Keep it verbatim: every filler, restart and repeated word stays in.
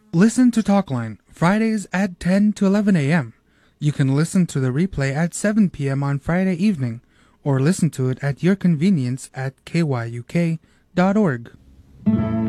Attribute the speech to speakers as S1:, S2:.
S1: Listen to Talkline Fridays at ten to eleven a.m. You can listen to the replay at seven p.m. on Friday evening, or listen to it at your convenience at k y u k dot org.